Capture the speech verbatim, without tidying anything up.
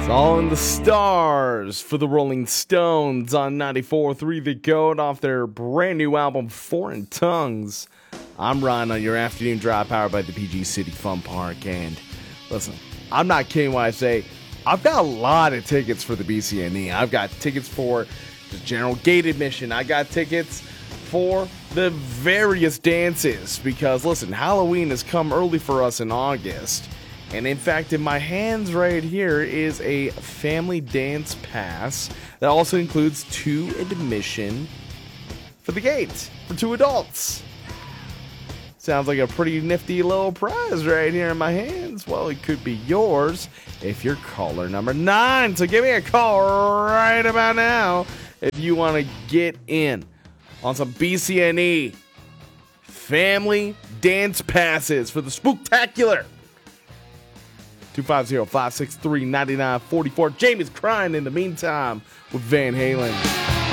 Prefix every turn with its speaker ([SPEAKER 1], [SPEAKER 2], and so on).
[SPEAKER 1] It's all in the stars for the Rolling Stones on ninety-four point three The Goat off their brand new album, Foreign Tongues. I'm Ryan on your afternoon drive powered by the P G City Fun Park. And listen, I'm not kidding when I say I've got a lot of tickets for the B C N E. I've got tickets for the general gate admission. I got tickets for the various dances because, listen, Halloween has come early for us in August. And in fact, in my hands right here is a family dance pass that also includes two admission for the gate for two adults. Sounds like a pretty nifty little prize right here in my hands. Well, it could be yours if you're caller number nine. So give me a call right about now if you want to get in on some B C N E family dance passes for the Spooktacular. two five zero, five six three, nine nine four four. Jamie's crying in the meantime with Van Halen.